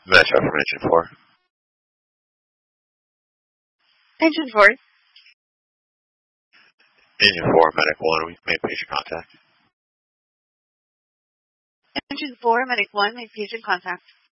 Metro from Engine 4. Engine 4. Engine 4, Medic 1, we made patient contact. Engine 4, Medic 1, make patient contact.